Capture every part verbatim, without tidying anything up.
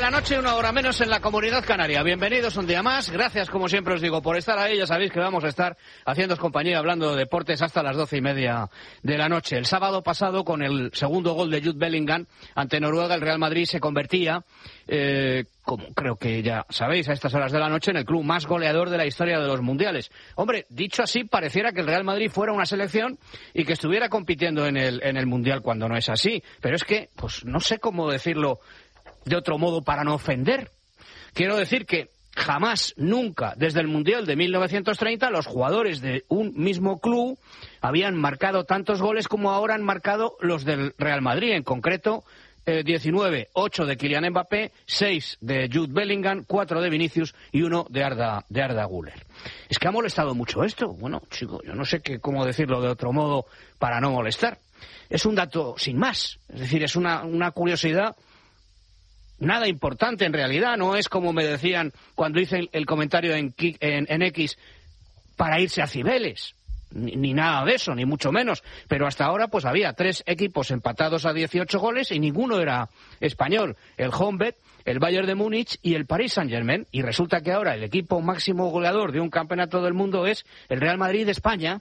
la noche, una hora menos en la Comunidad Canaria. Bienvenidos un día más. Gracias, como siempre os digo, por estar ahí. Ya sabéis que vamos a estar haciéndoos compañía hablando de deportes hasta las doce y media de la noche. El sábado pasado, con el segundo gol de Jude Bellingham ante Noruega, el Real Madrid se convertía, eh, como creo que ya sabéis a estas horas de la noche, en el club más goleador de la historia de los mundiales. Hombre, dicho así, pareciera que el Real Madrid fuera una selección y que estuviera compitiendo en el, en el mundial, cuando no es así. Pero es que, pues no sé cómo decirlo de otro modo para no ofender. Quiero decir que jamás, nunca, desde el Mundial de mil novecientos treinta, los jugadores de un mismo club habían marcado tantos goles como ahora han marcado los del Real Madrid. En concreto, eh, diecinueve, ocho de Kylian Mbappé, seis de Jude Bellingham, cuatro de Vinicius y uno de Arda, de Arda Güler. Es que ha molestado mucho esto. Bueno, chico, yo no sé qué, cómo decirlo de otro modo para no molestar. Es un dato sin más. Es decir, es una, una curiosidad nada importante en realidad. No es como me decían cuando hice el, el comentario en, en, en X para irse a Cibeles. Ni, ni nada de eso, ni mucho menos. Pero hasta ahora pues había tres equipos empatados a dieciocho goles y ninguno era español. El Honvéd, el Bayern de Múnich y el Paris Saint-Germain. Y resulta que ahora el equipo máximo goleador de un campeonato del mundo es el Real Madrid de España.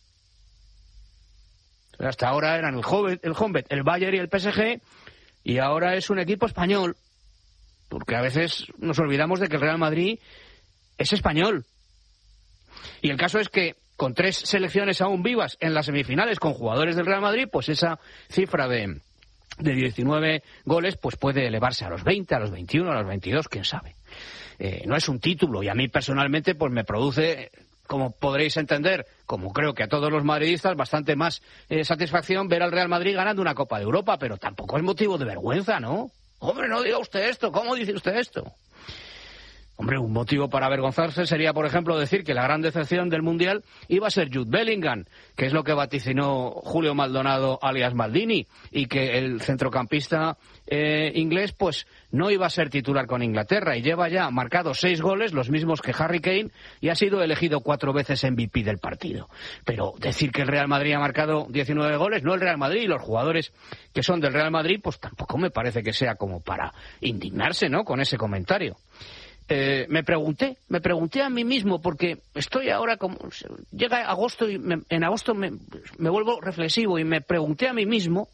Hasta ahora eran el Honvéd, el, Honvéd, el Bayern y el P S G. Y ahora es un equipo español. Porque a veces nos olvidamos de que el Real Madrid es español. Y el caso es que con tres selecciones aún vivas en las semifinales con jugadores del Real Madrid, pues esa cifra de, de diecinueve goles pues puede elevarse a los veinte, a los veintiuno, a los veintidós, quién sabe. Eh, no es un título y a mí personalmente pues me produce, como podréis entender, como creo que a todos los madridistas, bastante más eh, satisfacción ver al Real Madrid ganando una Copa de Europa, pero tampoco es motivo de vergüenza, ¿no? Hombre, no diga usted esto. ¿Cómo dice usted esto? Hombre, un motivo para avergonzarse sería, por ejemplo, decir que la gran decepción del Mundial iba a ser Jude Bellingham, que es lo que vaticinó Julio Maldonado alias Maldini, y que el centrocampista eh, inglés pues no iba a ser titular con Inglaterra, y lleva ya marcado seis goles, los mismos que Harry Kane, y ha sido elegido cuatro veces M V P del partido. Pero decir que el Real Madrid ha marcado diecinueve goles, no el Real Madrid, y los jugadores que son del Real Madrid, pues tampoco me parece que sea como para indignarse, ¿no?, con ese comentario. Eh, me pregunté, me pregunté a mí mismo, porque estoy ahora como... Llega agosto y me, en agosto me, me vuelvo reflexivo y me pregunté a mí mismo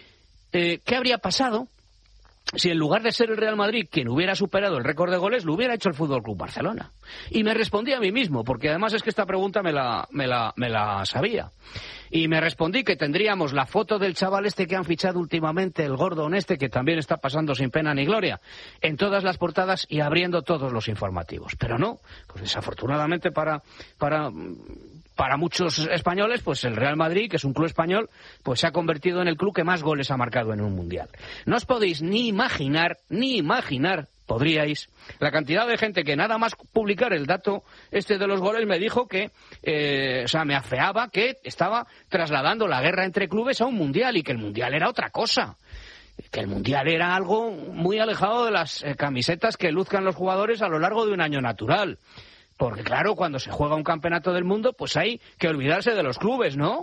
eh, qué habría pasado si en lugar de ser el Real Madrid quien hubiera superado el récord de goles, lo hubiera hecho el F C Barcelona. Y me respondí a mí mismo, porque además es que esta pregunta me la, me la, me la sabía. Y me respondí que tendríamos la foto del chaval este que han fichado últimamente, el Gordon este, que también está pasando sin pena ni gloria, en todas las portadas y abriendo todos los informativos. Pero no, pues desafortunadamente para... para Para muchos españoles, pues el Real Madrid, que es un club español, pues se ha convertido en el club que más goles ha marcado en un mundial. No os podéis ni imaginar, ni imaginar, podríais, la cantidad de gente que nada más publicar el dato este de los goles me dijo que, eh, o sea, me afeaba que estaba trasladando la guerra entre clubes a un mundial y que el mundial era otra cosa. Que el mundial era algo muy alejado de las eh, camisetas que luzcan los jugadores a lo largo de un año natural. Porque claro, cuando se juega un campeonato del mundo, pues hay que olvidarse de los clubes, ¿no?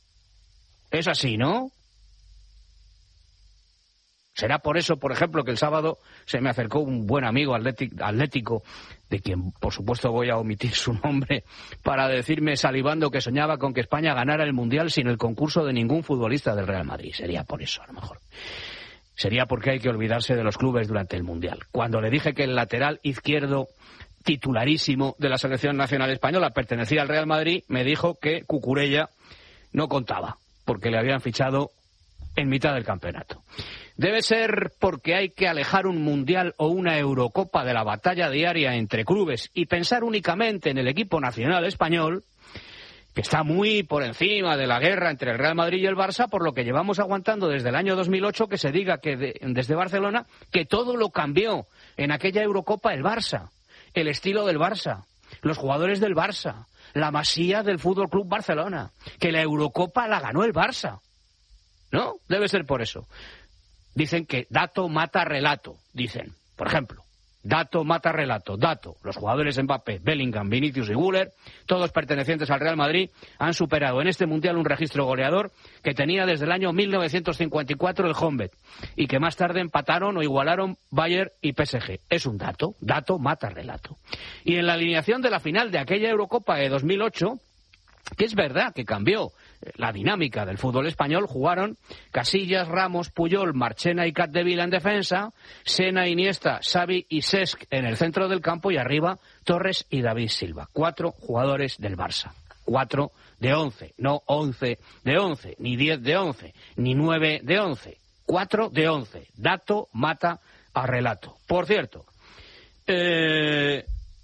Es así, ¿no? Será por eso, por ejemplo, que el sábado se me acercó un buen amigo atlético, de quien, por supuesto, voy a omitir su nombre, para decirme, salivando, que soñaba con que España ganara el Mundial sin el concurso de ningún futbolista del Real Madrid. Sería por eso, a lo mejor. Sería porque hay que olvidarse de los clubes durante el Mundial. Cuando le dije que el lateral izquierdo titularísimo de la selección nacional española pertenecía al Real Madrid, me dijo que Cucurella no contaba, porque le habían fichado en mitad del campeonato. Debe ser porque hay que alejar un mundial o una Eurocopa de la batalla diaria entre clubes y pensar únicamente en el equipo nacional español, que está muy por encima de la guerra entre el Real Madrid y el Barça, por lo que llevamos aguantando desde el año dos mil ocho que se diga que de, desde Barcelona que todo lo cambió en aquella Eurocopa el Barça. El estilo del Barça, los jugadores del Barça, la masía del F C Barcelona, que la Eurocopa la ganó el Barça. ¿No? Debe ser por eso. Dicen que dato mata relato, dicen, por ejemplo. Dato mata relato. Dato. Los jugadores Mbappé, Bellingham, Vinicius y Güler, todos pertenecientes al Real Madrid, han superado en este Mundial un registro goleador que tenía desde el año mil novecientos cincuenta y cuatro el Honved y que más tarde empataron o igualaron Bayern y P S G. Es un dato. Dato mata relato. Y en la alineación de la final de aquella Eurocopa de dos mil ocho, que es verdad que cambió la dinámica del fútbol español, jugaron Casillas, Ramos, Puyol, Marchena y Capdevila en defensa, Sena, Iniesta, Xavi y Cesc en el centro del campo y arriba Torres y David Silva. Cuatro jugadores del Barça. Cuatro de once, no once de once, ni diez de once, ni nueve de once. Cuatro de once. Dato mata a relato. Por cierto, eh...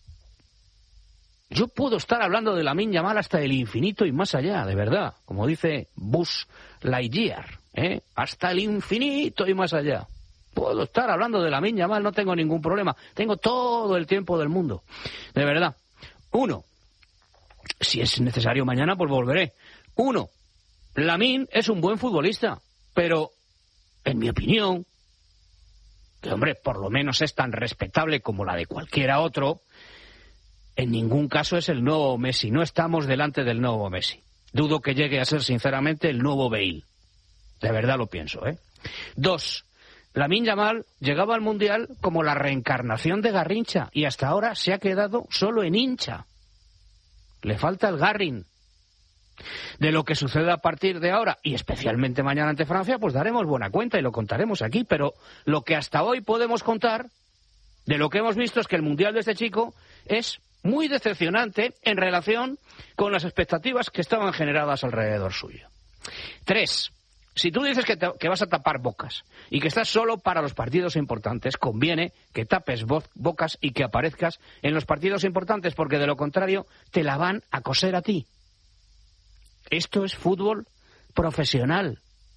yo puedo estar hablando de Lamine Yamal hasta el infinito y más allá, de verdad. Como dice Buzz Lightyear, ¿eh? Hasta el infinito y más allá. Puedo estar hablando de Lamine Yamal, no tengo ningún problema. Tengo todo el tiempo del mundo. De verdad. Uno, si es necesario mañana, pues volveré. Uno, Lamine es un buen futbolista, pero, en mi opinión, que hombre, por lo menos es tan respetable como la de cualquiera otro, en ningún caso es el nuevo Messi. No estamos delante del nuevo Messi. Dudo que llegue a ser, sinceramente, el nuevo Bale. De verdad lo pienso, ¿eh? Dos, Lamine Yamal llegaba al Mundial como la reencarnación de Garrincha y hasta ahora se ha quedado solo en hincha. Le falta el Garrin. De lo que suceda a partir de ahora, y especialmente mañana ante Francia, pues daremos buena cuenta y lo contaremos aquí. Pero lo que hasta hoy podemos contar, de lo que hemos visto, es que el Mundial de este chico es muy decepcionante en relación con las expectativas que estaban generadas alrededor suyo. Tres, si tú dices que, te, que vas a tapar bocas y que estás solo para los partidos importantes, conviene que tapes bo- bocas y que aparezcas en los partidos importantes, porque de lo contrario te la van a coser a ti. Esto es fútbol profesional.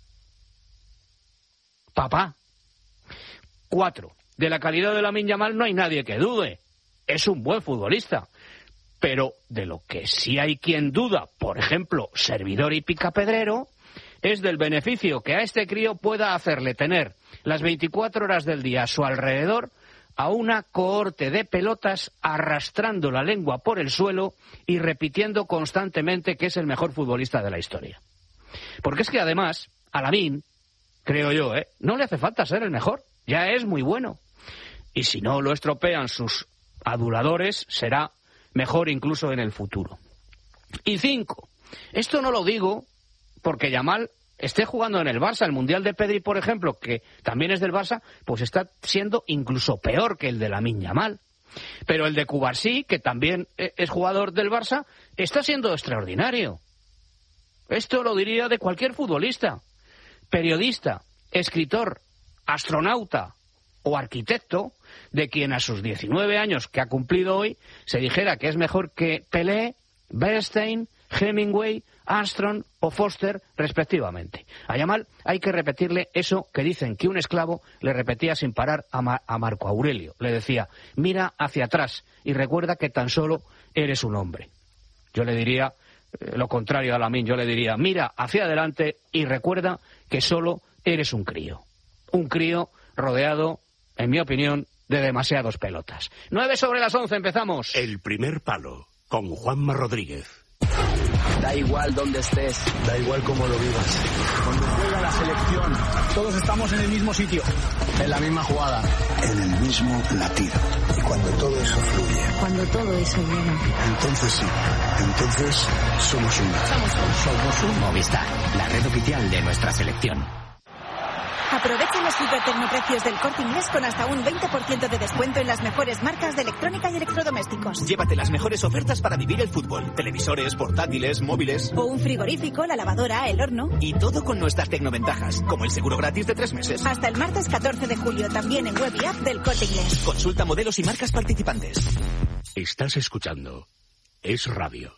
Papá. Cuatro, de la calidad de Lamine Yamal no hay nadie que dude. Es un buen futbolista, pero de lo que sí hay quien duda, por ejemplo, Servidor y Picapedrero, es del beneficio que a este crío pueda hacerle tener las veinticuatro horas del día a su alrededor a una cohorte de pelotas arrastrando la lengua por el suelo y repitiendo constantemente que es el mejor futbolista de la historia. Porque es que además, a Lamine, creo yo, ¿eh? no le hace falta ser el mejor, ya es muy bueno. Y si no lo estropean sus aduladores, será mejor incluso en el futuro. Y cinco, esto no lo digo porque Yamal esté jugando en el Barça. El Mundial de Pedri, por ejemplo, que también es del Barça, pues está siendo incluso peor que el de Lamine Yamal. Pero el de Cubarsí, que también es jugador del Barça, está siendo extraordinario. Esto lo diría de cualquier futbolista, periodista, escritor, astronauta o arquitecto, de quien a sus diecinueve años que ha cumplido hoy se dijera que es mejor que Pelé, Bernstein, Hemingway, Armstrong o Foster, respectivamente. A Yamal hay que repetirle eso que dicen que un esclavo le repetía sin parar a, Ma- a Marco Aurelio. Le decía, mira hacia atrás y recuerda que tan solo eres un hombre. Yo le diría eh, lo contrario a Lamine, yo le diría, mira hacia adelante y recuerda que solo eres un crío. Un crío rodeado, en mi opinión, de demasiados pelotas. Nueve sobre las once, empezamos. El primer palo, con Juanma Rodríguez. Da igual dónde estés, da igual cómo lo vivas. Cuando juega la selección, todos estamos en el mismo sitio, en la misma jugada, en el mismo latido. Y cuando todo eso fluye, cuando todo eso llega, entonces sí, entonces somos uno. Somos uno. Somos un Movistar, la red oficial de nuestra selección. Aprovecha los hipertecnoprecios del Corte Inglés con hasta un veinte por ciento de descuento en las mejores marcas de electrónica y electrodomésticos. Llévate las mejores ofertas para vivir el fútbol. Televisores, portátiles, móviles. O un frigorífico, la lavadora, el horno. Y todo con nuestras tecnoventajas, como el seguro gratis de tres meses. Hasta el martes catorce de julio, también en web y app del Corte Inglés. Consulta modelos y marcas participantes. Estás escuchando Es Radio.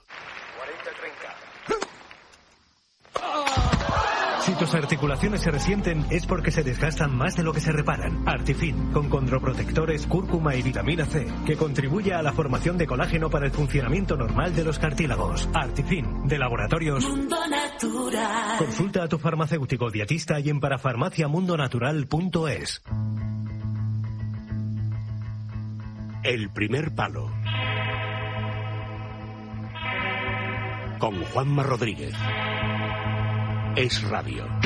Si tus articulaciones se resienten es porque se desgastan más de lo que se reparan. Artifin, con condroprotectores, cúrcuma y vitamina C, que contribuye a la formación de colágeno para el funcionamiento normal de los cartílagos. Artifin, de Laboratorios Mundo Natural. Consulta a tu farmacéutico dietista y en parafarmaciamundonatural punto es. El primer palo. Con Juanma Rodríguez. Es Radio.